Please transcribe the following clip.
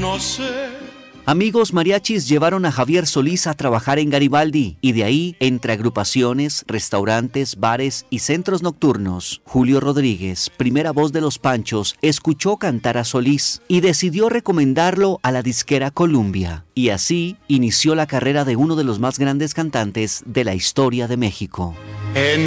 no sé. Amigos mariachis llevaron a Javier Solís a trabajar en Garibaldi y de ahí, entre agrupaciones, restaurantes, bares y centros nocturnos, Julio Rodríguez, primera voz de Los Panchos, escuchó cantar a Solís y decidió recomendarlo a la disquera Columbia. Y así inició la carrera de uno de los más grandes cantantes de la historia de México.